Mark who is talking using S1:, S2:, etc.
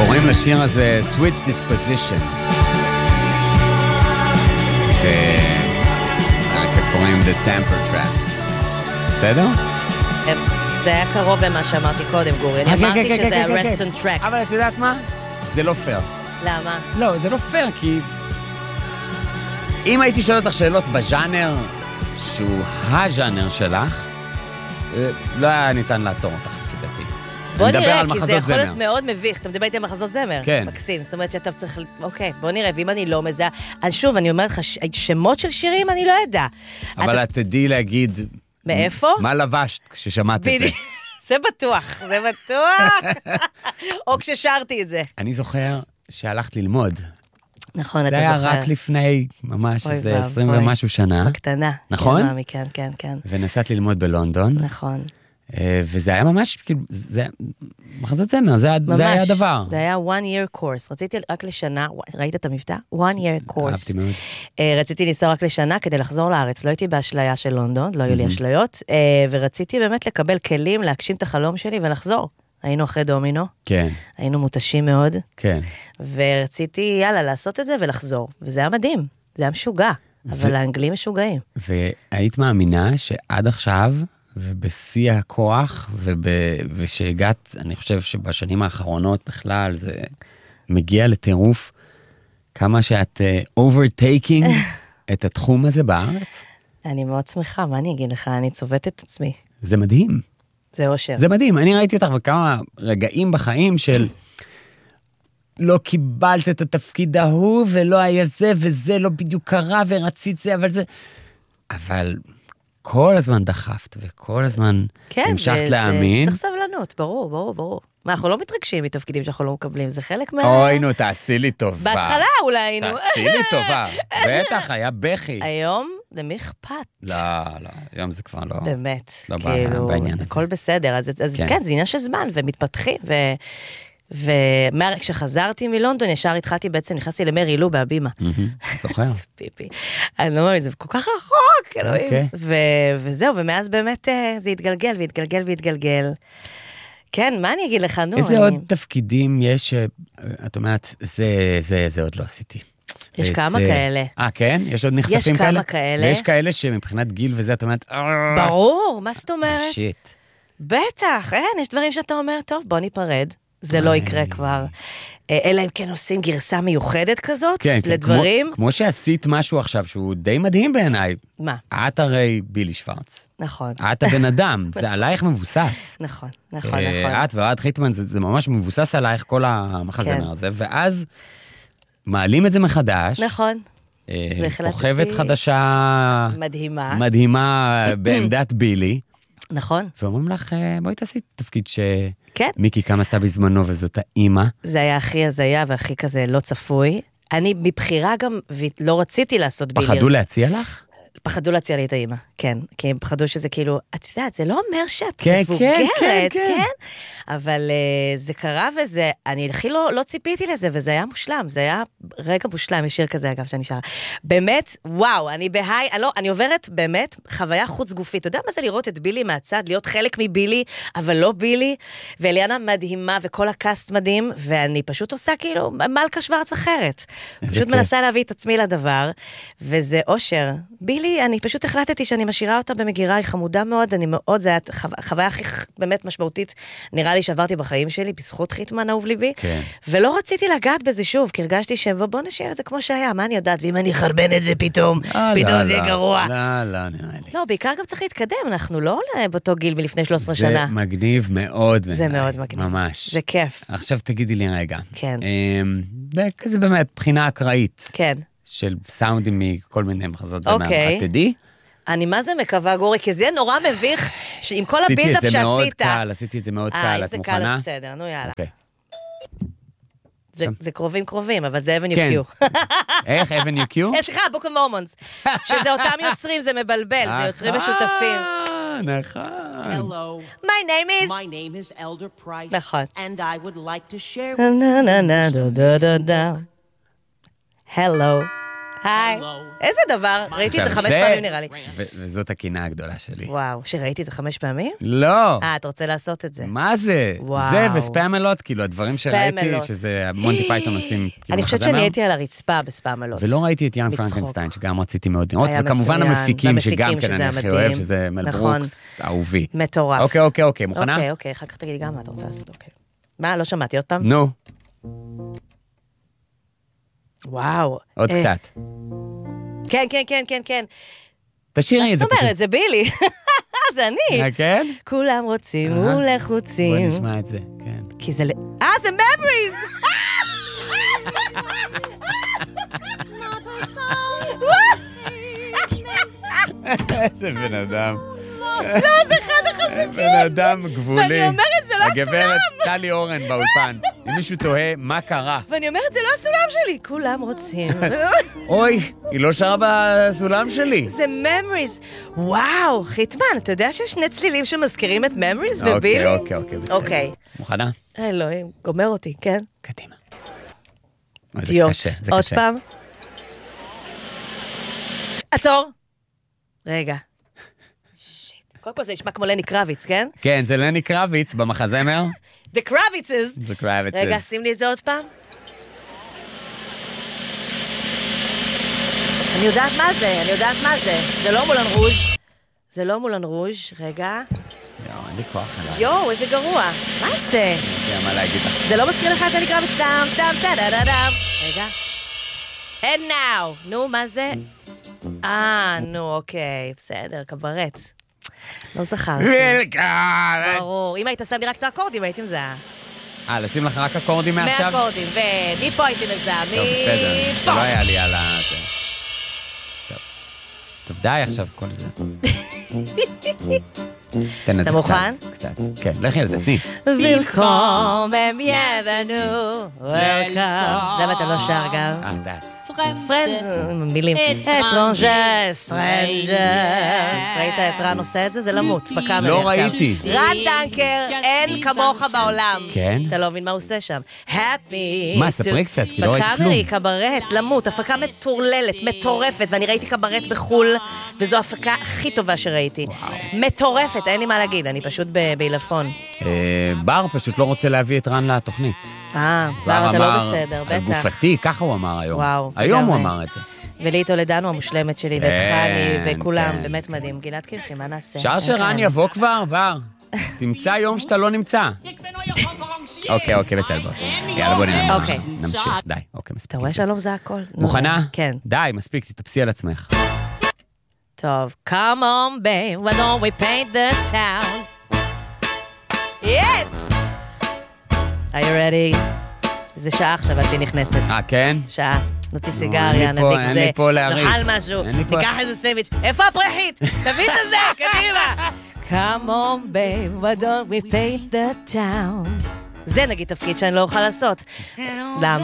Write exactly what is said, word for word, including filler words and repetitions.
S1: קוראים לשיר הזה Sweet Disposition. קוראים The Temper Traps. בסדר?
S2: זה היה קרוב למה שאמרתי קודם, גורי. אני אמרתי שזה היה Rest and Track.
S1: אבל את יודעת מה? זה לא פייר.
S2: למה?
S1: לא, זה לא פייר, כי אם הייתי שואל אותך שאלות בז'אנר שהוא הז'אנר שלך, לא היה ניתן לעצור אותך, לפי דעתי.
S2: בוא נראה, כי זה יכול להיות מאוד מביך. אתה מדבר איתי על מחזות זמר?
S1: כן.
S2: מקסים, זאת אומרת שאתה צריך... אוקיי, בוא נראה, ואם אני לא מזהה... אז שוב, אני אומרת לך, שמות של שירים אני לא יודע.
S1: אבל את תדעי להגיד...
S2: מאיפה?
S1: מה לבשת כששמעת את זה?
S2: זה בטוח, זה בטוח. או כששרתי את זה.
S1: אני זוכר שהלכת ללמוד.
S2: נכון, אתה
S1: זוכר.
S2: זוכר.
S1: זה היה רק לפני ממש איזה עשרים ומשהו שנה.
S2: בקטנה.
S1: נכון?
S2: כן, כן, כן.
S1: ונסעת ללמוד בלונדון.
S2: נכון.
S1: וזה היה ממש, כאילו, זה, מחזות זמר, זה, זה היה הדבר.
S2: זה היה one year course, רציתי רק לשנה, ראית את המבטא? one year course.
S1: אהבתי מאוד.
S2: רציתי לנסוע רק לשנה כדי לחזור לארץ, לא הייתי באשליה של לונדון, לא היו לי אשליות, ורציתי באמת לקבל כלים, להגשים את החלום שלי ולחזור. היינו אחרי דומינו. כן. היינו מותשים מאוד. כן. ורציתי, יאללה, לעשות את זה ולחזור. וזה היה מדהים, זה היה משוגע, אבל האנגלים משוגעים.
S1: והיית מאמינה שעד עכשיו, ובשיא הכוח, וב... ושהגעת, אני חושב שבשנים האחרונות בכלל, זה מגיע לטירוף, כמה שאת uh, overtaking את התחום הזה בארץ.
S2: אני מאוד שמחה, מה אני אגיד לך? אני צובט את עצמי.
S1: זה מדהים.
S2: זה אושר.
S1: זה מדהים, אני ראיתי אותך בכמה רגעים בחיים של לא קיבלת את התפקיד ההוא, ולא היה זה, וזה לא בדיוק קרה, ורצית זה, אבל זה... אבל... כל הזמן דחפת, וכל הזמן
S2: כן,
S1: המשכת להאמין.
S2: צריך סבלנות, ברור, ברור, ברור. מה, אנחנו לא מתרגשים מתפקידים שאנחנו לא מקבלים, זה חלק מה...
S1: אוי, נו, תעשי לי טובה.
S2: בהתחלה אולי היינו.
S1: תעשי לי טובה, בטח, היה בכי.
S2: היום, למי אכפת?
S1: לא, לא, היום זה כבר לא...
S2: באמת,
S1: לא
S2: כאילו,
S1: בעניין הזה.
S2: הכל בסדר, אז כן, זה עניין של זמן, ומתפתחים, ו... וכשחזרתי מלונדון, ישר התחלתי בעצם, נכנסתי למרי לו בהבימה.
S1: זוכר.
S2: זה פיפי. אני לא מאמין, זה כל כך רחוק, אלוהים. וזהו, ומאז באמת זה התגלגל והתגלגל והתגלגל. כן, מה אני אגיד לך, נו?
S1: איזה עוד תפקידים יש, את אומרת, זה עוד לא עשיתי.
S2: יש כמה כאלה.
S1: אה, כן? יש עוד נחשפים כאלה?
S2: יש כמה כאלה.
S1: ויש כאלה שמבחינת גיל וזה, את אומרת...
S2: ברור, מה זאת אומרת?
S1: שיט.
S2: בטח, אין, יש דברים שאתה אומר, טוב, בוא ניפרד. זה לא יקרה כבר. אלא אם כן עושים גרסה מיוחדת כזאת,
S1: כן,
S2: לדברים.
S1: כמו, כמו שעשית משהו עכשיו, שהוא די מדהים בעיניי.
S2: מה?
S1: את הרי בילי שוורץ.
S2: נכון.
S1: את הבן אדם, זה עלייך מבוסס.
S2: נכון, נכון, נכון.
S1: את ואוהד חיטמן, זה, זה ממש מבוסס עלייך כל המחזמר הזה, ואז מעלים את זה מחדש.
S2: נכון.
S1: כוכבת חדשה.
S2: מדהימה.
S1: מדהימה בעמדת בילי.
S2: נכון.
S1: ואומרים לך, בואי תעשי תפקיד ש...
S2: כן.
S1: מיקי כמה עשתה בזמנו, וזאת האמא.
S2: זה היה הכי הזיה, והכי כזה לא צפוי. אני מבחירה גם, ולא רציתי לעשות בילי.
S1: פחדו להציע לך?
S2: פחדו להציע לי את האמא, כן. כי הם פחדו שזה כאילו, את יודעת, זה לא אומר שאת
S1: כן,
S2: מבוגרת,
S1: כן, כן,
S2: כן. אבל uh, זה קרה וזה, אני הכי לא, לא ציפיתי לזה, וזה היה מושלם, זה היה רגע מושלם, יש שיר כזה אגב שאני שרה. באמת, וואו, אני בהיי, אני, לא, אני עוברת באמת חוויה חוץ גופית. אתה יודע מה זה לראות את בילי מהצד, להיות חלק מבילי, אבל לא בילי, ואליאנה מדהימה, וכל הקאסט מדהים, ואני פשוט עושה כאילו מלכה שוורץ אחרת. פשוט מנסה להביא את עצמי לדבר, וזה אושר. בילי, אני פשוט החלטתי שאני משאירה אותה במגירה, היא חמודה מאוד, אני מאוד, זה היה חוויה הכי באמת משמעותית, נראה לי שעברתי בחיים שלי, בזכות חיטמן אהוב ליבי,
S1: כן.
S2: ולא רציתי לגעת בזה שוב, כי הרגשתי שבוא נשאיר את זה כמו שהיה, מה אני יודעת, ואם אני חרבן את זה פתאום, פתאום זה יהיה גרוע.
S1: לא, לא, נראה לי.
S2: לא, בעיקר גם צריך להתקדם, אנחנו לא באותו גיל מלפני שלוש עשרה שנה.
S1: זה מגניב מאוד.
S2: זה מאוד מגניב.
S1: ממש.
S2: זה כיף.
S1: עכשיו תגידי לי רגע.
S2: כן.
S1: זה כזה באמת בחינה אקראית.
S2: כן.
S1: של סאונדים מכל מיני מחזות זמר.
S2: אוקיי.
S1: את תדעי?
S2: אני מה זה מקווה, גורי, כי זה נורא מביך, שעם כל הבילדאפ שעשית...
S1: עשיתי את זה מאוד קל, עשיתי את זה מאוד קל, את מוכנה?
S2: אה, זה קל, אז בסדר, נו יאללה.
S1: אוקיי.
S2: זה קרובים קרובים, אבל זה אבן יוקיו.
S1: איך, אבן יוקיו?
S2: סליחה, בוק ומורמונס. שזה אותם יוצרים, זה מבלבל, זה יוצרים משותפים.
S1: נכון.
S3: Hello.
S2: My name is...
S3: My name is Elder Price.
S2: נכון.
S3: And I would like to share with you
S2: Hello. היי. איזה דבר? ראיתי את זה חמש פעמים נראה לי.
S1: וזאת הקינה הגדולה שלי.
S2: וואו, שראיתי את זה חמש פעמים?
S1: לא.
S2: אה, אתה רוצה לעשות את זה.
S1: מה זה?
S2: וואו.
S1: זה וספאמלות, כאילו הדברים שראיתי,
S2: ספאמלות.
S1: שזה מונטי פייתון עושים כאילו
S2: אני חושבת
S1: מחזמר.
S2: שאני הייתי על הרצפה בספאמלות.
S1: ולא ראיתי את יאן
S2: מצחוק.
S1: פרנקנשטיין, שגם רציתי מאוד לראות,
S2: היה
S1: וכמובן
S2: מצוין,
S1: המפיקים, שגם
S2: והמפיקים,
S1: כן
S2: שזה
S1: אני הכי
S2: המדהים.
S1: אוהב, שזה מל
S2: נכון.
S1: ברוקס, אהובי.
S2: מטורף.
S1: אוקיי, אוקיי, אוקיי, מוכנה?
S2: אוקיי, אוקיי, אחר כך תגידי גם מה אתה רוצה לעשות, אוקיי. מה, לא שמעתי עוד פעם?
S1: נו,
S2: וואו.
S1: עוד
S2: אה,
S1: קצת.
S2: כן, כן, כן, כן, כן.
S1: תשאירי את זה
S2: זאת
S1: פשוט.
S2: אומרת, זה בילי. זה אני.
S1: אה, כן?
S2: כולם רוצים
S1: אהה. בוא
S2: ולחוצים.
S1: נשמע את זה, כן.
S2: כי זה... ל- אה, זה memories!
S1: איזה בן אדם.
S2: לא, זה אחד החזקים.
S1: בן אדם גבולי.
S2: ואני אומרת, זה לא
S1: הגברת טלי אורן באולפן. אם מישהו תוהה, מה קרה?
S2: ואני אומרת, זה לא הסולם שלי. כולם רוצים.
S1: אוי, היא לא שרה בסולם שלי.
S2: זה memories. וואו, חיטמן, אתה יודע שיש שני צלילים שמזכירים את memories
S1: אוקיי,
S2: בבילי?
S1: אוקיי, אוקיי, בסדר.
S2: אוקיי.
S1: מוכנה?
S2: אלוהים, גומר אותי, כן?
S1: קדימה. אוי, זה
S2: דיוט.
S1: קשה, זה
S2: עוד
S1: קשה.
S2: פעם. עצור. רגע. שיט. קודם כל זה נשמע כמו לני קרביץ, כן?
S1: כן, זה לני קרביץ במחזמר.
S2: The Kravitzes.
S1: The Kravitzes.
S2: רגע, שים לי את זה עוד פעם. אני יודעת מה זה, אני יודעת מה זה. זה לא מולן רוז'. זה לא מולן רוז', רגע.
S1: יואו, אין לי כוח עליי.
S2: יואו, איזה גרוע. מה זה?
S1: אני יודע מה להגיד לך.
S2: זה לא מזכיר לך את לני קרביץ? דם, דם, דם, דם, דם. רגע. And now. נו, מה זה? אה, נו, אוקיי, בסדר, קברט. לא זכרתי.
S1: וילקאם!
S2: ברור. אם היית שם לי רק את האקורדים, הייתי מזהה.
S1: אה, לשים לך רק אקורדים מעכשיו?
S2: מהאקורדים, ומפה הייתי מזהה,
S1: טוב, בסדר. זה
S2: מפה.
S1: לא היה לי על ה... זה. טוב. טוב, די עכשיו כל זה. תן את זה
S2: אתה מוכן?
S1: קצת, קצת. כן, לכי על זה, תני.
S2: Willkommen, bienvenue, welcome. למה אתה לא שר גם?
S1: אה, דעת.
S2: פרנד, מילים. אטרנג'ר, סטרנג'ר. ראית את רן עושה את זה? זה למות, בקאמרי
S1: לא
S2: עכשיו.
S1: ראיתי.
S2: רן דנקר, אין כמוך בעולם.
S1: כן?
S2: אתה לא מבין מה הוא עושה שם. Happy.
S1: מה, ספרי קצת, כי לא ראיתי כלום.
S2: בקאמרי, קברט, למות, הפקה מטורללת, מטורפת, ואני ראיתי קברט בחול, וזו ההפקה הכי טובה שראיתי. מטורפת, אין לי מה להגיד, אני פשוט ב- בעילפון.
S1: אה, בר פשוט לא רוצה להביא את רן לתוכנית.
S2: אה,
S1: בר
S2: למה אתה לא
S1: אמר,
S2: בסדר,
S1: על
S2: בטח.
S1: גופתי, ככה הוא אמר היום.
S2: וואו,
S1: היום הוא
S2: לגמרי.
S1: אמר את זה.
S2: ולי טולדנו המושלמת שלי, ואת
S1: כן,
S2: חני, וכולם,
S1: כן,
S2: באמת
S1: כן.
S2: מדהים. גלעד קרחי, מה נעשה?
S1: אפשר
S2: אין
S1: שרן
S2: כאן.
S1: יבוא כבר, בר? תמצא יום שאתה לא נמצא. אוקיי, אוקיי, בסדר. בוא. יאללה, בוא נראה.
S2: אוקיי.
S1: נמשיך, די. אוקיי, מספיק.
S2: אתה רואה
S1: את זה.
S2: שלום זה הכל? נו,
S1: מוכנה?
S2: כן.
S1: די, מספיק, תתאפסי על עצמך.
S2: טוב. Come on, babe, why don't we paint the town? Yes! Are you ready? זה שעה עכשיו עד שהיא נכנסת.
S1: אה, כן?
S2: שעה. נוציא
S1: אין
S2: סיגריה,
S1: לי פה-
S2: נדליק
S1: אין
S2: זה.
S1: לי פה להריץ.
S2: נאכל משהו,
S1: אין לי פה-
S2: ניקח איזה סנדוויץ'. איפה הפרחית? תביא את זה, קדימה. Come on, babe, why don't we paint the town? זה נגיד תפקיד שאני לא אוכל לעשות. למה?